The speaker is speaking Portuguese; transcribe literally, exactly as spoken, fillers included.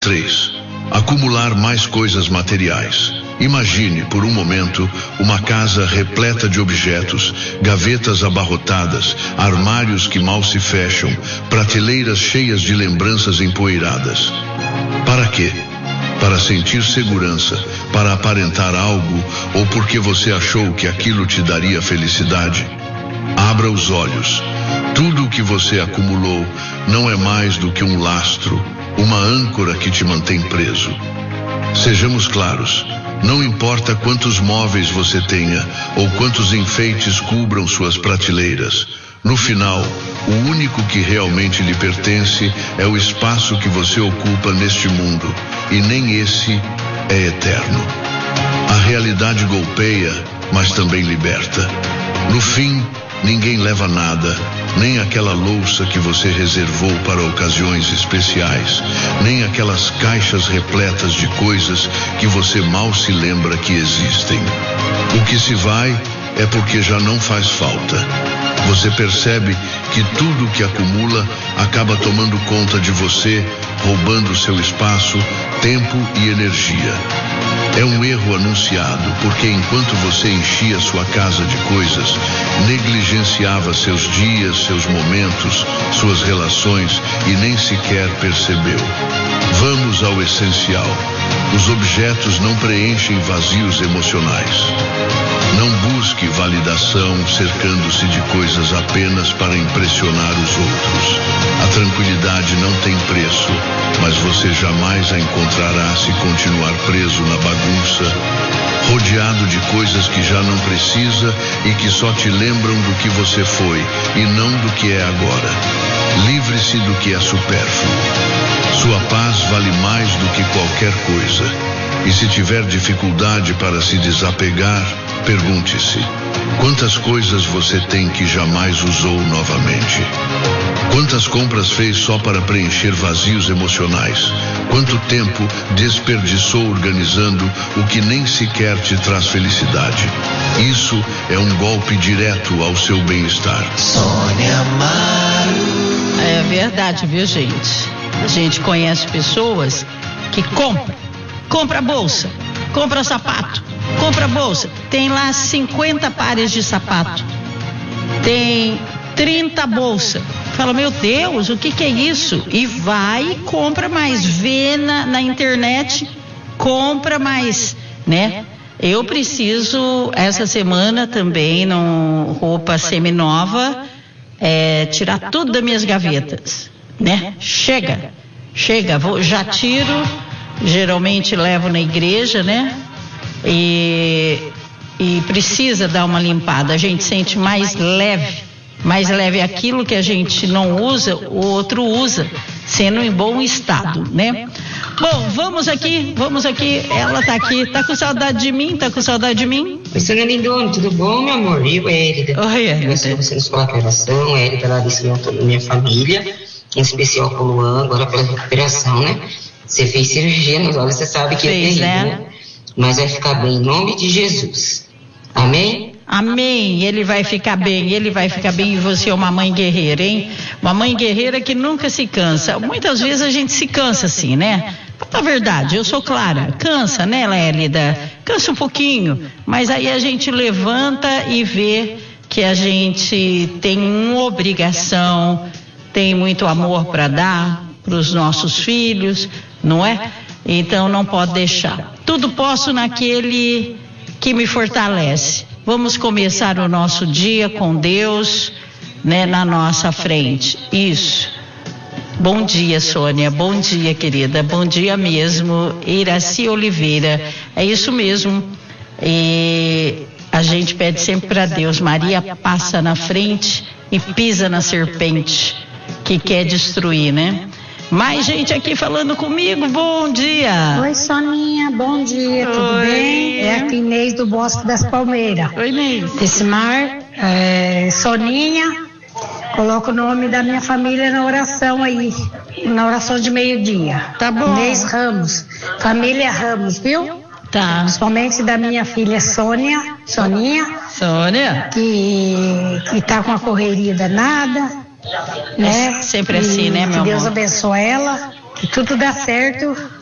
três. Acumular mais coisas materiais. Imagine, por um momento, uma casa repleta de objetos, gavetas abarrotadas, armários que mal se fecham, prateleiras cheias de lembranças empoeiradas. Para quê? Para sentir segurança, para aparentar algo, ou porque você achou que aquilo te daria felicidade? Abra os olhos. Tudo o que você acumulou não é mais do que um lastro, uma âncora que te mantém preso. Sejamos claros, não importa quantos móveis você tenha ou quantos enfeites cubram suas prateleiras, no final, o único que realmente lhe pertence é o espaço que você ocupa neste mundo, e nem esse é eterno. A realidade golpeia, mas também liberta. No fim, ninguém leva nada, nem aquela louça que você reservou para ocasiões especiais, nem aquelas caixas repletas de coisas que você mal se lembra que existem. O que se vai é porque já não faz falta. Você percebe que tudo que acumula acaba tomando conta de você, roubando seu espaço, tempo e energia. É um erro anunciado, porque enquanto você enchia sua casa de coisas, negligenciava seus dias, seus momentos, suas relações e nem sequer percebeu. Vamos ao essencial. Os objetos não preenchem vazios emocionais. Não busque validação cercando-se de coisas apenas para impressionar os outros. A tranquilidade não tem preço, mas você jamais a encontrará se continuar preso na bagunça, rodeado de coisas que já não precisa e que só te lembram do que você foi e não do que é agora. Livre-se do que é supérfluo. Sua paz vale mais do que qualquer coisa. E se tiver dificuldade para se desapegar, pergunte-se: quantas coisas você tem que jamais usou novamente? Quantas compras fez só para preencher vazios emocionais? Quanto tempo desperdiçou organizando o que nem sequer te traz felicidade? Isso é um golpe direto ao seu bem-estar. Sônia Amaro. É verdade, viu, gente? A gente conhece pessoas que compram. Compra bolsa, compra sapato, compra bolsa. Tem lá cinquenta pares de sapato. Tem trinta bolsas. Fala, meu Deus, o que que é isso? E vai e compra mais. Vê na, na internet, compra mais, né? Eu preciso, essa semana também, no roupa seminova, é, tirar tudo das minhas gavetas, né? Chega, chega, vou, já tiro... Geralmente levo na igreja, né? E, e precisa dar uma limpada. A gente sente mais leve, mais leve aquilo que a gente não usa, o outro usa, sendo em bom estado, né? Bom, vamos aqui, vamos aqui. Ela tá aqui, tá com saudade de mim? Tá com saudade de mim? Oi, Sônia Lindona, tudo bom, meu amor? Eu, Érida. Oi, Érida. Eu sou você nos coloca em relação, Érida, lá desse toda a minha família, em especial com o Luan, agora pela recuperação, né? Você fez cirurgia nos olhos, você sabe que fez, é terrível, né? né? Mas vai ficar bem, em nome de Jesus. Amém? Amém, ele vai ficar bem, ele vai ficar bem. E você é uma mãe guerreira, hein? Uma mãe guerreira que nunca se cansa. Muitas vezes a gente se cansa assim, né? Na verdade, eu sou clara, cansa, né, Lélida? Cansa um pouquinho, mas aí a gente levanta e vê que a gente tem uma obrigação, tem muito amor para dar para os nossos filhos, não é? Então não pode deixar. Tudo posso naquele que me fortalece. Vamos começar o nosso dia com Deus, né, na nossa frente. Isso. Bom dia, Sônia. Bom dia, querida. Bom dia mesmo. Iraci Oliveira. É isso mesmo. E a gente pede sempre para Deus. Maria passa na frente e pisa na serpente que quer destruir, né? Mais gente aqui falando comigo, bom dia. Oi, Soninha, bom dia, Oi. Tudo bem? É aqui Inês do Bosque das Palmeiras. Oi, Inês. Esse mar, é, Soninha, coloca o nome da minha família na oração aí, na oração de meio-dia. Tá bom. Inês Ramos, família Ramos, viu? Tá. Principalmente da minha filha Sônia, Soninha, Sônia. que, que tá com a correria danada. Né? É sempre assim, e né, meu que Deus amor? abençoe ela, Que tudo dá certo